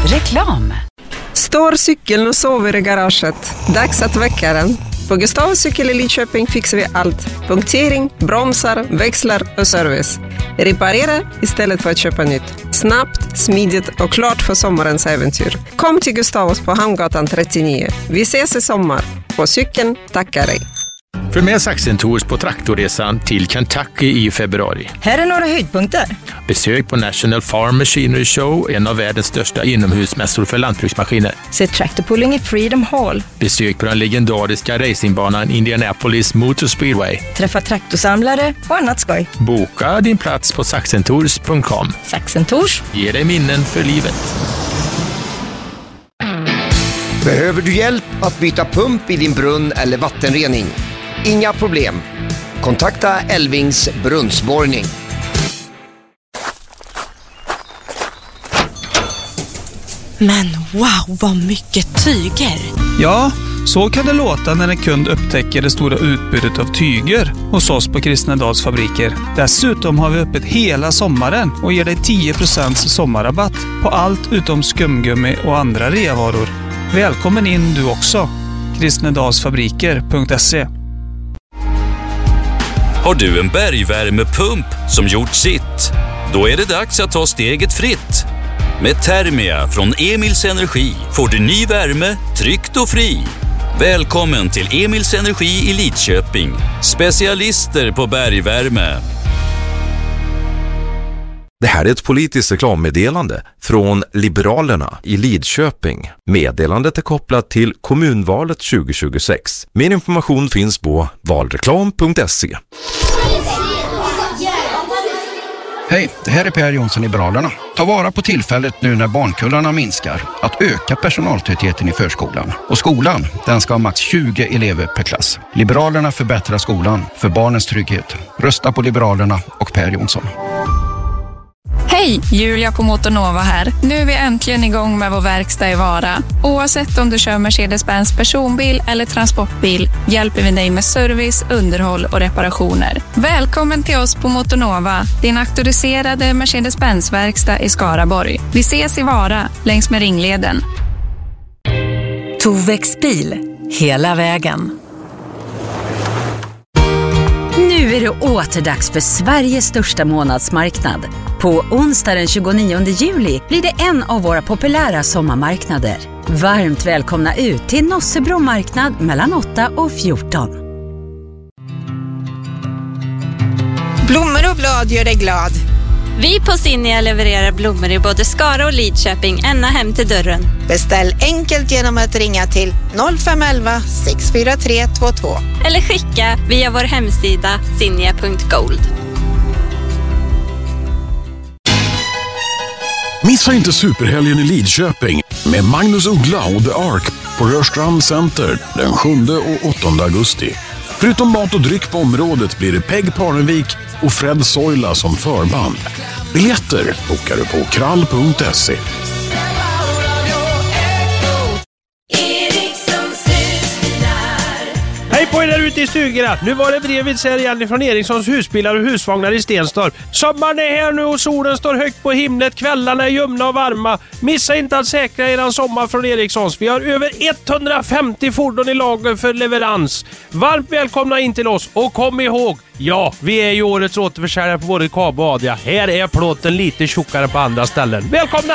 Reklam. Står cykeln och sover i garaget. Dags att väcka den. På Gustavs cykel i Lidköping fixar vi allt. Punktering, bromsar, växlar och service. Reparera istället för att köpa nytt. Snabbt, smidigt och klart för sommarens äventyr. Kom till Gustavs på Hamngatan 39. Vi ses i sommar. På cykeln tackar dig. För med Saxen Tours på traktorresan till Kentucky i februari. Här är några höjdpunkter. Besök på National Farm Machinery Show, en av världens största inomhusmässor för lantbruksmaskiner. Se tractorpulling i Freedom Hall. Besök på den legendariska racingbanan Indianapolis Motor Speedway. Träffa traktorsamlare och annat skoj. Boka din plats på saxentours.com. Saxen Tours Ge dig minnen för livet. Behöver du hjälp att byta pump i din brunn eller vattenrening? Inga problem. Kontakta Elvings brunnsborrning. Men wow, vad mycket tyger! Ja, så kan det låta när en kund upptäcker det stora utbudet av tyger hos oss på Kristnedals fabriker. Dessutom har vi öppet hela sommaren och ger dig 10% sommarrabatt på allt utom skumgummi och andra reavaror. Välkommen in du också. Kristnedalsfabriker.se. Har du en bergvärmepump som gjort sitt? Då är det dags att ta steget fritt. Med Thermia från Emils Energi får du ny värme, tryggt och fri. Välkommen till Emils Energi i Lidköping. Specialister på bergvärme. Det här är ett politiskt reklammeddelande från Liberalerna i Lidköping. Meddelandet är kopplat till kommunvalet 2026. Mer information finns på valreklam.se. Hej, det här är Per Jonsson, Liberalerna. Ta vara på tillfället nu när barnkullarna minskar att öka personaltätheten i förskolan. Och skolan, den ska ha max 20 elever per klass. Liberalerna förbättrar skolan för barnens trygghet. Rösta på Liberalerna och Per Jonsson. Hej, Julia på Motornova här. Nu är vi äntligen igång med vår verkstad i Vara. Oavsett om du kör Mercedes-Benz personbil eller transportbil hjälper vi dig med service, underhåll och reparationer. Välkommen till oss på Motornova, din auktoriserade Mercedes-Benz-verkstad i Skaraborg. Vi ses i Vara, längs med Ringleden. Tovex bil, hela vägen. Nu är det återdags för Sveriges största månadsmarknad. På onsdag den 29 juli blir det en av våra populära sommarmarknader. Varmt välkomna ut till Nossebro marknad mellan 8 och 14. Blommor och blad gör dig glad. Vi på Sinnia levererar blommor i både Skara och Lidköping ända hem till dörren. Beställ enkelt genom att ringa till 0511 64322. Eller skicka via vår hemsida sinnia.gold. Missa inte superhelgen i Lidköping med Magnus Uggla och The Ark på Rörstrand Center den 7 och 8 augusti. Förutom mat och dryck på området blir det Peg Parnevik och Fred Soila som förband. Biljetter bokar du på krall.se. Hej på er där ute i stugorna. Nu var det brevet här igen från Erikssons husbilar och husvagnar i Stenstorp. Sommaren är här nu och solen står högt på himlet. Kvällarna är ljumna och varma. Missa inte att säkra eran sommar från Erikssons. Vi har över 150 fordon i lager för leverans. Varmt välkomna in till oss och kom ihåg, ja, vi är ju årets återförsäljare på både Kabo och Adria. Här är plåten lite tjockare på andra ställen. Välkomna!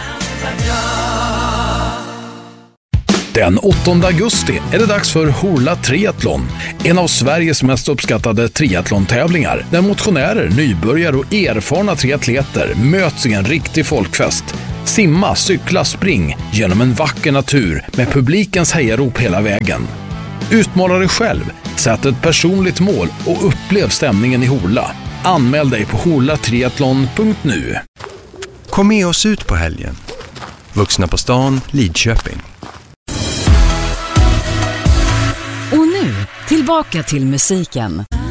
Den 8 augusti är det dags för Horla Triathlon, en av Sveriges mest uppskattade triathlon-tävlingar där motionärer, nybörjare och erfarna triatleter möts i en riktig folkfest. Simma, cykla, spring genom en vacker natur med publikens hejarop hela vägen. Utmana dig själv, sätt ett personligt mål och upplev stämningen i Horla. Anmäl dig på horlatriathlon.nu. Kom med oss ut på helgen. Vuxna på stan, Lidköping. Och nu, tillbaka till musiken.